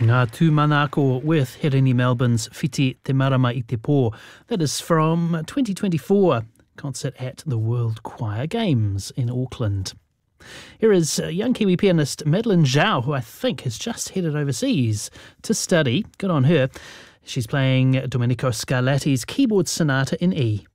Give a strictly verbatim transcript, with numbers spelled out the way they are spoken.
Ngā tūmanako with Herini Melbourne's Whiti Te Marama i te Pō. That is from twenty twenty-four concert at the World Choir Games in Auckland. Here is young Kiwi pianist Madeline Zhao, who I think has just headed overseas to study. Good on her. She's playing Domenico Scarlatti's Keyboard Sonata in E.